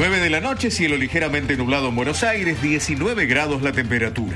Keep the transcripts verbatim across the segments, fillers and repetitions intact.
nueve de la noche, cielo ligeramente nublado en Buenos Aires, diecinueve grados la temperatura.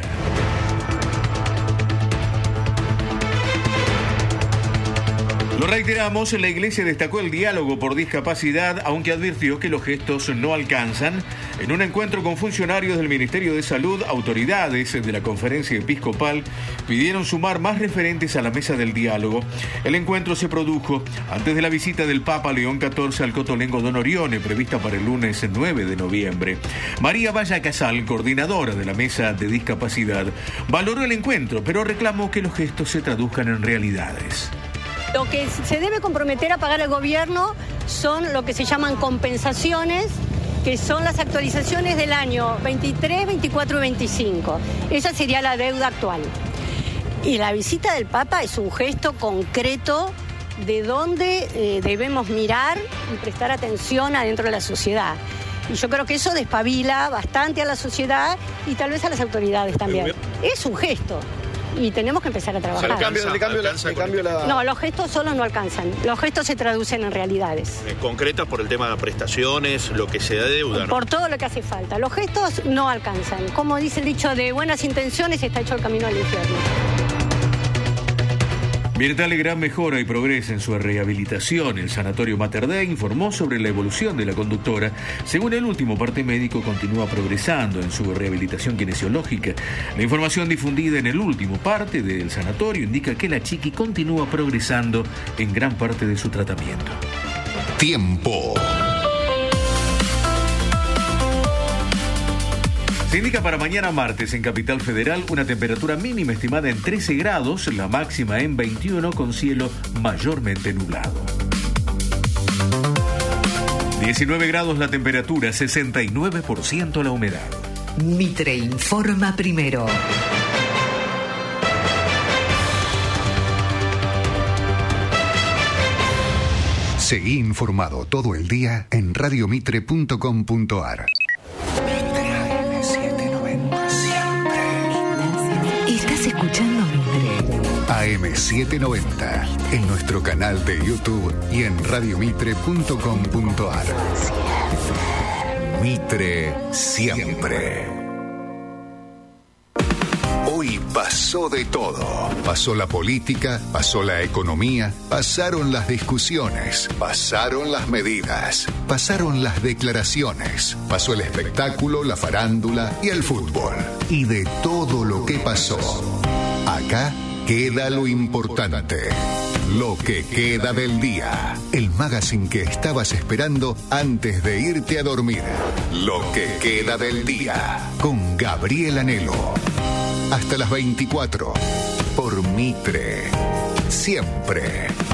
Lo reiteramos, la Iglesia destacó el diálogo por discapacidad, aunque advirtió que los gestos no alcanzan. En un encuentro con funcionarios del Ministerio de Salud, autoridades de la Conferencia Episcopal pidieron sumar más referentes a la mesa del diálogo. El encuentro se produjo antes de la visita del Papa León catorce al Cotolengo Don Orione, prevista para el lunes nueve de noviembre. María Valla Casal, coordinadora de la mesa de discapacidad, valoró el encuentro, pero reclamó que los gestos se traduzcan en realidades. Lo que se debe comprometer a pagar el gobierno son lo que se llaman compensaciones, que son las actualizaciones del año veintitrés, veinticuatro y veinticinco. Esa sería la deuda actual. Y la visita del Papa es un gesto concreto de dónde eh, debemos mirar y prestar atención adentro de la sociedad. Y yo creo que eso despabila bastante a la sociedad y tal vez a las autoridades también. Es un gesto. Y tenemos que empezar a trabajar. O sea, le cambio, le cambio, la, le cambio la... No, los gestos solos no alcanzan. Los gestos se traducen en realidades. Eh, concretas por el tema de prestaciones, lo que se deuda, ¿no? Por todo lo que hace falta. Los gestos no alcanzan. Como dice el dicho, de buenas intenciones está hecho el camino al infierno. Mirta Legrand mejora y progresa en su rehabilitación. El Sanatorio Mater Dei informó sobre la evolución de la conductora. Según el último parte médico, continúa progresando en su rehabilitación kinesiológica. La información difundida en el último parte del sanatorio indica que la chiqui continúa progresando en gran parte de su tratamiento. Tiempo. Se indica para mañana martes en Capital Federal una temperatura mínima estimada en trece grados, la máxima en veintiuno con cielo mayormente nublado. diecinueve grados la temperatura, sesenta y nueve por ciento la humedad. Mitre informa primero. Seguí informado todo el día en radio mitre punto com punto a r. Escuchando Mitre. A M setecientos noventa, en nuestro canal de YouTube y en radio mitre punto com punto a r. Mitre siempre. Hoy pasó de todo. Pasó la política, pasó la economía, pasaron las discusiones, pasaron las medidas, pasaron las declaraciones, pasó el espectáculo, la farándula y el fútbol. Y de todo lo que pasó, acá queda lo importante. Lo que queda del día. El magazine que estabas esperando antes de irte a dormir. Lo que queda del día. Con Gabriel Anelo. Hasta las veinticuatro. Por Mitre. Siempre.